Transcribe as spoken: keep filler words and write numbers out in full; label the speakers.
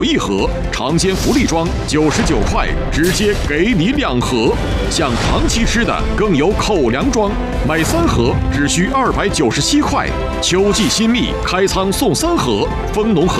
Speaker 1: 一盒，尝鲜福利装九十九块，直接给你两盒。像长期吃的更有口粮装，买三盒只需二百九十七块。秋季新蜜，开仓送三盒，蜂农盒。